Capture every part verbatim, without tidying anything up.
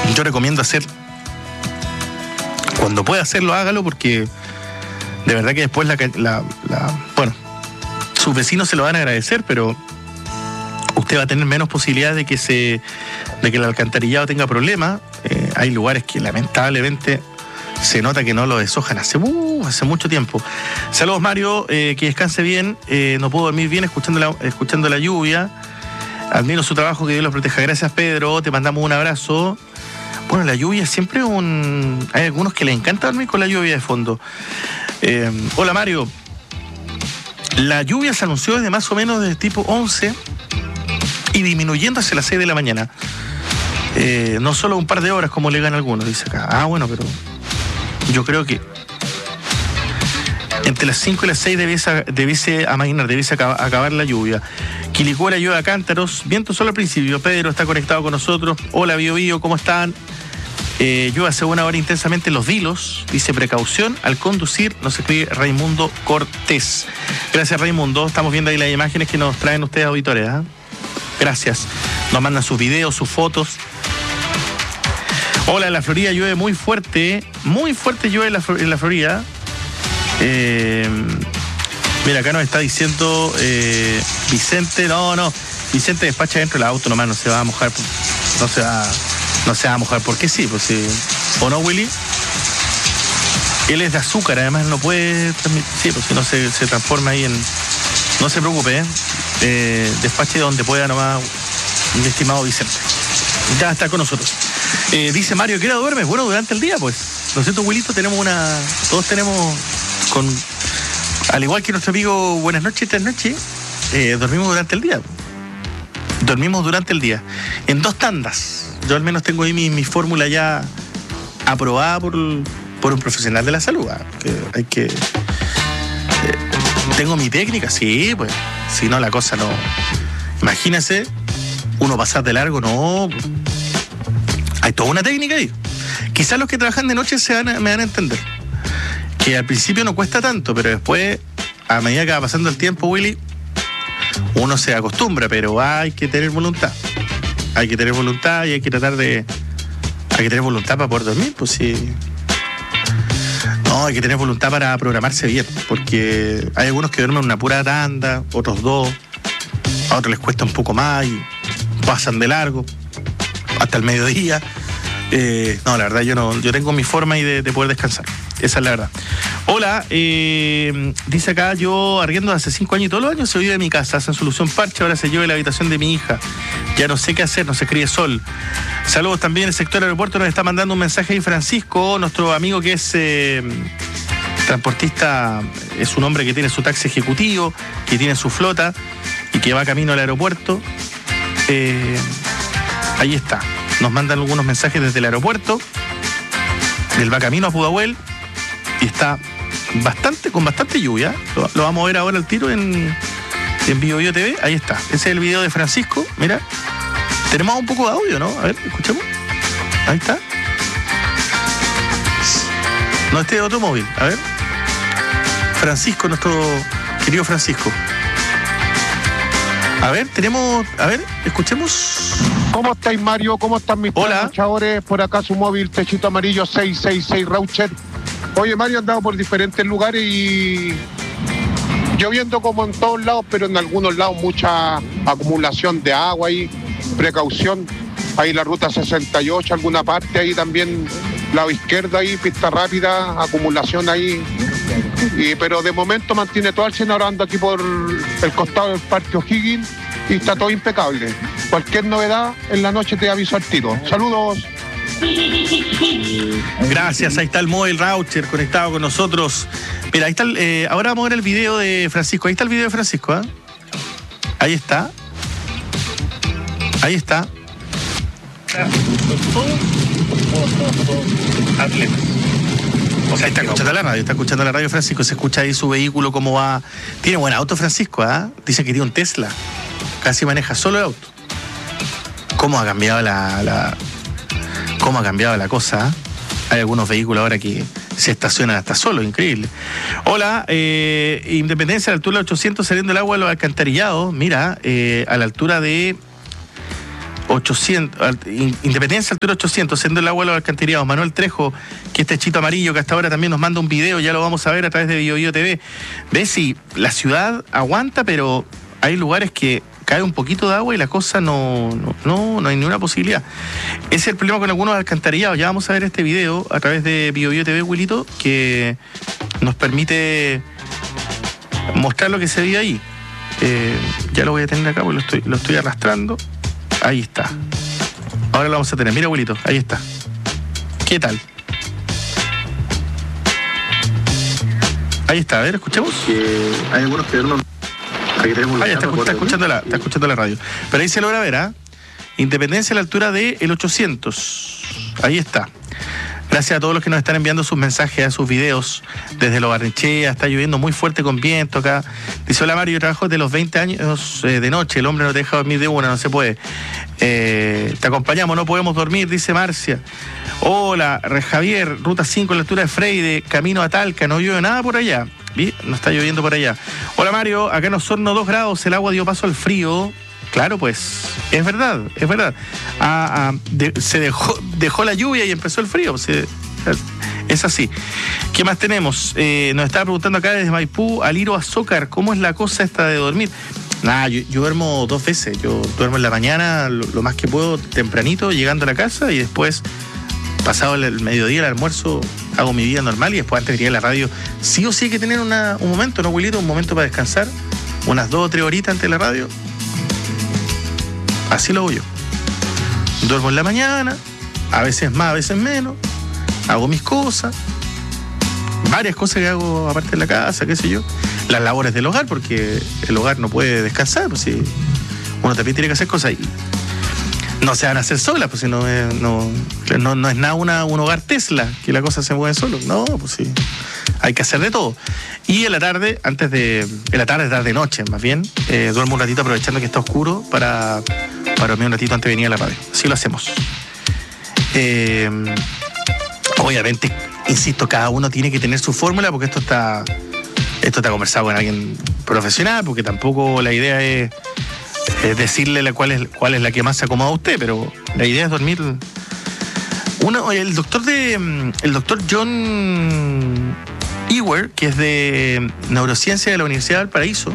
yo recomiendo hacer, cuando pueda hacerlo, hágalo, porque de verdad que después la, la, la bueno, sus vecinos se lo van a agradecer, pero usted va a tener menos posibilidades de que se de que el alcantarillado tenga problemas. Eh, hay lugares que lamentablemente se nota que no lo deshojan hace, uh, hace mucho tiempo. Saludos, Mario, eh, que descanse bien. Eh, no puedo dormir bien escuchando la, escuchando la lluvia. Admiro su trabajo, que Dios lo proteja. Gracias, Pedro, te mandamos un abrazo. Bueno, la lluvia es siempre un... Hay algunos que les encanta dormir con la lluvia de fondo. Eh, hola, Mario. La lluvia se anunció desde más o menos de tipo once y disminuyendo hacia las seis de la mañana. Eh, no solo un par de horas como le ganan algunos, dice acá. Ah, bueno, pero yo creo que entre las cinco y las seis debiese, debiese amainar, debiese acabar, acabar la lluvia. Quilicura, llueve a cántaros, viento solo al principio. Pedro está conectado con nosotros. Hola, Bio Bio, ¿cómo están? Eh, llueve hace una hora intensamente en Los Vilos. Dice precaución al conducir, nos escribe Raimundo Cortés. Gracias, Raimundo. Estamos viendo ahí las imágenes que nos traen ustedes, auditores, ¿eh? Gracias. Nos mandan sus videos, sus fotos. Hola, en la Florida llueve muy fuerte. Muy fuerte llueve en la, en la Florida. Eh, mira, acá nos está diciendo eh, Vicente. No, no. Vicente despacha dentro del auto nomás. No se va a mojar. No se va, no se va a mojar. ¿Por qué sí? Pues sí. ¿O no, Willy? Él es de azúcar. Además no puede transmitir. Sí, pues si no se, se transforma ahí en... No se preocupe, ¿eh? Eh, despache donde pueda nomás, mi estimado Vicente. Ya está con nosotros. Eh, dice Mario, ¿qué hora duermes? Bueno, durante el día, pues. ¿No es cierto, Wilito? Tenemos una... Todos tenemos... con Al igual que nuestro amigo Buenas noches, tres noches, eh, dormimos durante el día. Dormimos durante el día. En dos tandas. Yo al menos tengo ahí mi, mi fórmula ya aprobada por, por un profesional de la salud. ¿eh? Que hay que... Eh, tengo mi técnica, sí, pues. Si no, la cosa no... Imagínese, uno pasar de largo, no... Hay toda una técnica ahí. Quizás los que trabajan de noche se van a, me van a entender. Que al principio no cuesta tanto, pero después, a medida que va pasando el tiempo, Willy, uno se acostumbra, pero hay que tener voluntad. Hay que tener voluntad y hay que tratar de... Hay que tener voluntad para poder dormir, pues sí... No, hay que tener voluntad para programarse bien, porque hay algunos que duermen una pura tanda, otros dos, a otros les cuesta un poco más y pasan de largo hasta el mediodía. Eh, no, la verdad, yo no, yo tengo mi forma ahí de, de poder descansar. Esa es la verdad. Hola, eh, dice acá, yo arriendo hace cinco años y todos los años se vive de mi casa, hacen solución parche, ahora se lleva la habitación de mi hija. Ya no sé qué hacer, nos escribe Sol. Saludos también, el sector aeropuerto nos está mandando un mensaje ahí Francisco, nuestro amigo que es eh, transportista, es un hombre que tiene su taxi ejecutivo, que tiene su flota y que va camino al aeropuerto. Eh, ahí está, nos mandan algunos mensajes desde el aeropuerto. Él va camino a Pudahuel y está bastante, con bastante lluvia. Lo, lo vamos a ver ahora al tiro en, en Bio Bio T V. Ahí está. Ese es el video de Francisco. Mira. Tenemos un poco de audio, ¿no? A ver, escuchemos. Ahí está. No, este es otro móvil. A ver. Francisco, nuestro querido Francisco. A ver, tenemos... A ver, escuchemos. ¿Cómo estáis, Mario? ¿Cómo están mis luchadores? Por acá su móvil, techito amarillo seis seis seis Raucher. Oye, Mario, he andado por diferentes lugares y lloviendo como en todos lados, pero en algunos lados mucha acumulación de agua y precaución. Ahí la ruta sesenta y ocho, alguna parte ahí también, lado izquierdo ahí, pista rápida, acumulación ahí. Y, pero de momento mantiene todo el cien, ahora ando aquí por el costado del Parque O'Higgins y está todo impecable. Cualquier novedad en la noche te aviso al tiro. Saludos. Gracias, ahí está el móvil Raucher conectado con nosotros. Mira, ahí está el, eh, ahora vamos a ver el video de Francisco. Ahí está el video de Francisco, ¿eh? Ahí está. Ahí está. Atleta. O sea, está escuchando la radio, está escuchando la radio Francisco, se escucha ahí su vehículo, cómo va. Tiene buen auto Francisco, ¿ah? ¿eh? Dice que tiene un Tesla. Casi maneja solo el auto. ¿Cómo ha cambiado la, la cómo ha cambiado la cosa? ¿eh? Hay algunos vehículos ahora que se estacionan hasta solo, increíble. Hola, eh, Independencia a la altura de ochocientos saliendo el agua de los alcantarillados. Mira, eh, a la altura de ochocientos, Independencia, altura ochocientos, siendo el agua de los alcantarillados. Manuel Trejo, que este chito amarillo que hasta ahora también nos manda un video, ya lo vamos a ver a través de Bio Bio T V. Ves si la ciudad aguanta, pero hay lugares que cae un poquito de agua y la cosa no, no, no, no hay ninguna posibilidad. Ese es el problema con algunos alcantarillados. Ya vamos a ver este video a través de Bio Bio T V, Wilito, que nos permite mostrar lo que se ve ahí. Eh, ya lo voy a tener acá porque lo estoy, lo estoy arrastrando. Ahí está. Ahora lo vamos a tener. Mira, abuelito, ahí está. ¿Qué tal? Ahí está, a ver, escuchemos. Que hay algunos que no. Aquí tenemos ahí está, está, escuchando la, está escuchando la radio. Pero ahí se logra ver, ¿ah? ¿eh? Independencia a la altura de el ochocientos. Ahí está. Gracias a todos los que nos están enviando sus mensajes, a sus videos desde Lo Barnechea. Está lloviendo muy fuerte con viento acá. Dice: hola Mario, yo trabajo desde los veinte años eh, de noche. El hombre no te deja dormir de una, no se puede. Eh, te acompañamos, no podemos dormir, dice Marcia. Hola, Javier, ruta cinco, a la altura de Freire, camino a Talca. No llueve nada por allá. ¿Bien? No está lloviendo por allá. Hola Mario, acá en Osorno dos grados, el agua dio paso al frío. Claro, pues, es verdad, es verdad. Ah, ah, de, se dejó, dejó la lluvia y empezó el frío. Se, es así. ¿Qué más tenemos? Eh, nos estaba preguntando acá desde Maipú, Aliro Azócar, ¿cómo es la cosa esta de dormir? Nada, yo, yo duermo dos veces. Yo duermo en la mañana, lo, lo más que puedo, tempranito, llegando a la casa, y después, pasado el, el mediodía, el almuerzo, hago mi vida normal, y después antes de ir a la radio, sí o sí hay que tener una, un momento, ¿no, Wilito? Un momento para descansar, unas dos o tres horitas antes de la radio. Así lo hago yo. Duermo en la mañana, a veces más, a veces menos, hago mis cosas, varias cosas que hago aparte de la casa, qué sé yo, las labores del hogar, porque el hogar no puede descansar, pues si uno también tiene que hacer cosas y no se van a hacer solas, pues si no, no, no, no es nada una, un hogar Tesla, que la cosa se mueve solo, no, pues sí, hay que hacer de todo. Y en la tarde, antes de, en la tarde, tarde, noche, más bien, eh, duermo un ratito aprovechando que está oscuro para, para dormir un ratito antes de venir a la radio. Así lo hacemos. Eh, obviamente, insisto, cada uno tiene que tener su fórmula, porque esto está, esto está conversado con alguien profesional, porque tampoco la idea es, es decirle la, cuál, es, cuál es la que más se acomoda a usted, pero la idea es dormir. Uno, el doctor de, el doctor John Ewer, que es de neurociencia de la Universidad de Valparaíso,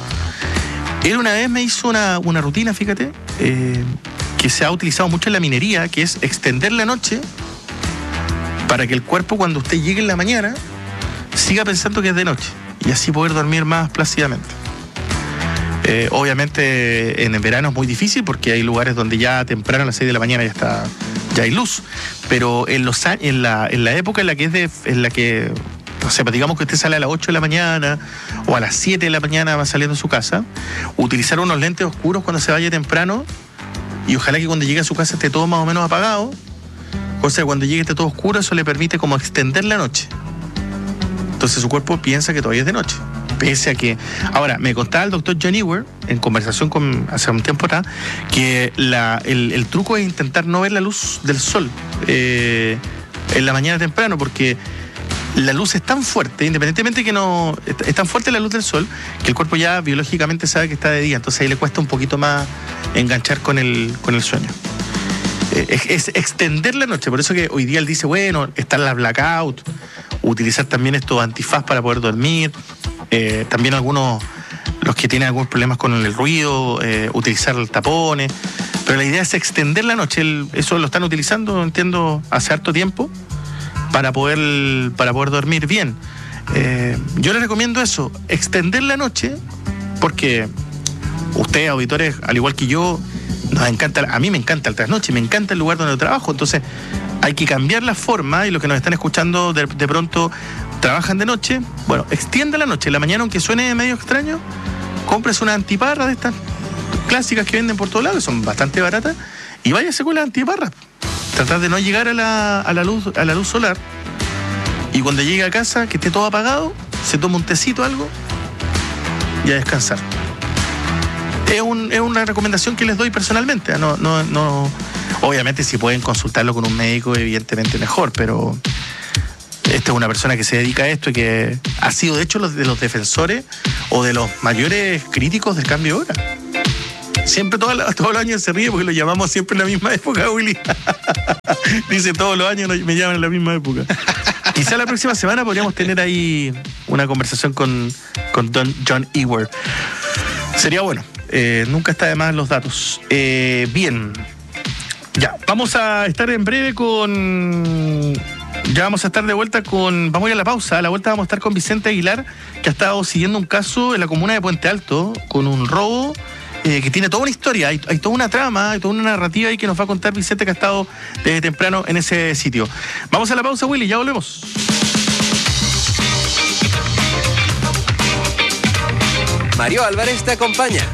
él una vez me hizo una, una rutina, fíjate, eh, que se ha utilizado mucho en la minería, que es extender la noche para que el cuerpo, cuando usted llegue en la mañana, siga pensando que es de noche y así poder dormir más plácidamente. Eh, obviamente en el verano es muy difícil porque hay lugares donde ya temprano a las seis de la mañana ya está, ya hay luz, pero en los en la, en la época en la que es de, en la que, o sea, digamos que usted sale a las ocho de la mañana o a las siete de la mañana va saliendo de su casa, utilizar unos lentes oscuros cuando se vaya temprano y ojalá que cuando llegue a su casa esté todo más o menos apagado, cosa que cuando llegue esté todo oscuro, eso le permite como extender la noche. Entonces su cuerpo piensa que todavía es de noche. Pese a que... Ahora, me contaba el doctor John Ewer, en conversación con hace un tiempo atrás, que la, el, el truco es intentar no ver la luz del sol eh, en la mañana temprano, porque la luz es tan fuerte, independientemente que no... Es tan fuerte la luz del sol, que el cuerpo ya biológicamente sabe que está de día, entonces ahí le cuesta un poquito más enganchar con el, con el sueño. Eh, es, es extender la noche, por eso que hoy día él dice, bueno, están las blackout, utilizar también estos antifaz para poder dormir. Eh, también algunos, los que tienen algunos problemas con el ruido, eh, utilizar tapones, pero la idea es extender la noche. El, eso lo están utilizando, entiendo, hace harto tiempo para poder, para poder dormir bien. Eh, yo les recomiendo eso, extender la noche, porque ustedes, auditores, al igual que yo, nos encanta, a mí me encanta el trasnoche, me encanta el lugar donde trabajo, entonces hay que cambiar la forma, y los que nos están escuchando de, de pronto trabajan de noche, bueno, extienda la noche. En la mañana, aunque suene medio extraño, cómprese una antiparra de estas clásicas que venden por todos lados, que son bastante baratas, y váyase con las antiparras. Tratar de no llegar a la, a la luz, a la luz solar, y cuando llegue a casa, que esté todo apagado, se toma un tecito, algo, y a descansar. Es, un, es una recomendación que les doy personalmente. No, no, no, obviamente, si pueden consultarlo con un médico, evidentemente mejor, pero esta es una persona que se dedica a esto y que ha sido, de hecho, los, de los defensores o de los mayores críticos del cambio de hora. Siempre, todos los años se ríe porque lo llamamos siempre en la misma época, Willy. Dice, todos los años me llaman en la misma época. Quizá la próxima semana podríamos tener ahí una conversación con, con Don John Ewer. Sería bueno. Eh, nunca está de más los datos. Eh, bien. Ya, vamos a estar en breve con... Ya vamos a estar de vuelta con... Vamos a ir a la pausa. A la vuelta vamos a estar con Vicente Aguilar, que ha estado siguiendo un caso en la comuna de Puente Alto con un robo eh, que tiene toda una historia. Hay, hay toda una trama, hay toda una narrativa ahí que nos va a contar Vicente, que ha estado desde temprano en ese sitio. Vamos a la pausa, Willy. Ya volvemos. Mario Álvarez te acompaña